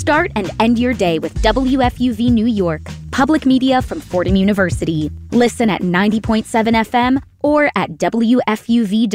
Start and end your day with WFUV New York, public media from Fordham University. Listen at 90.7 FM or at WFUV.org.